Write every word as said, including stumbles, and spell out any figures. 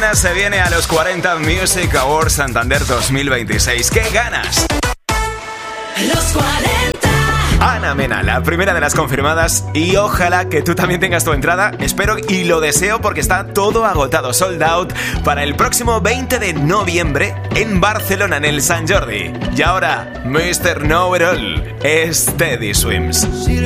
Mañana se viene a los cuarenta Music Awards Santander dos mil veintiséis. ¡Qué ganas! Los cuarenta. Ana Mena, la primera de las confirmadas, y ojalá que tú también tengas tu entrada. Espero y lo deseo porque está todo agotado, sold out, para el próximo veinte de noviembre en Barcelona, en el Sant Jordi. Y ahora, mister Know It All es Teddy Swims.